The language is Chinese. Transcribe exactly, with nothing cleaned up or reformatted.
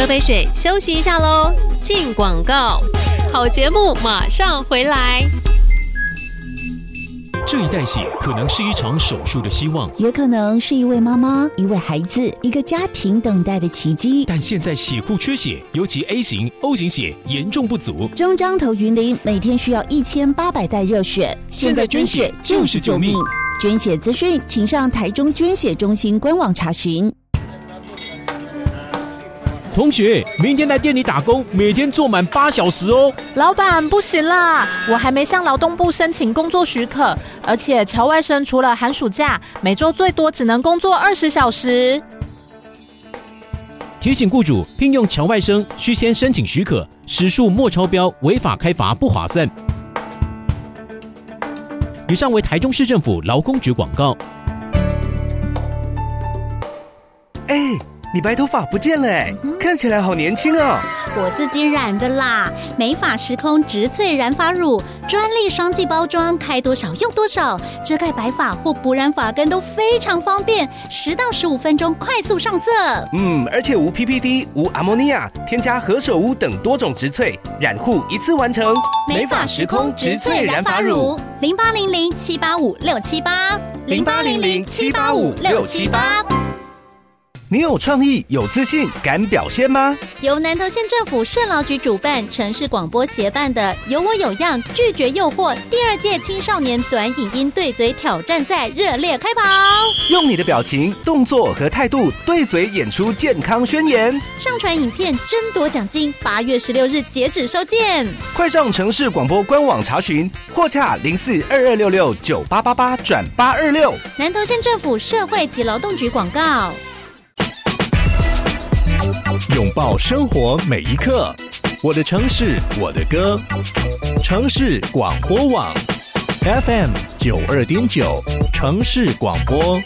喝杯水，休息一下喽。进广告，好节目马上回来。 这一代血可能是一场手术的希望， 也可能是一位妈妈、一位孩子、一个家庭等待的奇迹。 但现在血库缺血，尤其 A 型、O 型血严重不足。 中彰投云林每天需要一千八百袋热血，现在捐血就是救命。捐血资讯，请上台中捐血中心官网查询。 同学，明天来店里打工，每天做满八小时哦。 老板，不行啦，我还没向劳动部申请工作许可，而且侨外生除了寒暑假，每周最多只能工作二十小时。 提醒雇主，聘用侨外生需先申请许可，时数莫超标，违法开罚不划算。以上为台中市政府劳工局广告。 哎，你白头发不见了哎，嗯、看起来好年轻哦。 我自己染的啦，美发时空植萃染发乳，专利双剂包装，开多少用多少，遮盖白发或补染发根都非常方便，十到十五分钟快速上色。 嗯，而且无 P P D、无阿莫尼亚，添加何首乌等多种植萃，染护一次完成。 美发时空植萃染发乳，零八零零七八五六七八，零八零零七八五六七八。 你有创意、有自信、敢表现吗？ 由南投县政府社劳局主办、城市广播协办的“有我有样，拒绝诱惑”第二届青少年短影音对嘴挑战赛热烈开跑， 用你的表情、动作和态度对嘴演出健康宣言， 上传影片争夺奖金。八月十六日截止收件， 快上城市广播官网查询，或洽零四二二六六九八八八转八二六。 南投县政府社会及劳动局广告。 拥抱生活每一刻，我的城市，我的歌。城市广播网 F M 九二点九，城市广播。